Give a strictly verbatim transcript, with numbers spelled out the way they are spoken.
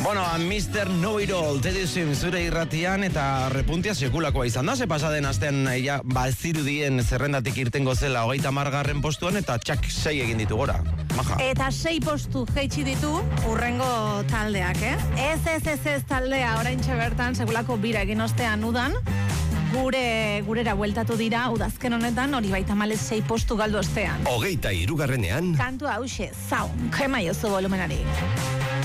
Bueno, mister Know-It-All, Teddy Swims zure irratian eta repuntia sekulakoa izan da. Ze pasaden astean ja, bazirudien zerrendatik irtengo zela hogeita hamargarren postuan eta txak sei egin ditu gora. Maja. Eta sei postu jaitsi ditu urrengo taldeak, eh? Ez, ez, ez, ez taldea, oraintxe bertan sekulako bira egin ostean udan, gure gurera bueltatu dira udazken honetan hori baita male sei postu galdu ostean. Hogeita hirugarrenean. Kantua hause, zau, kema jozu volumenari.